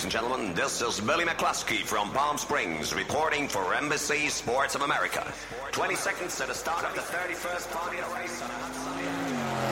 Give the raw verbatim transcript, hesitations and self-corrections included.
and gentlemen. This is Billy McCluskey from Palm Springs reporting for Embassy Sports of America. twenty seconds to the start of the thirty-first party of the race.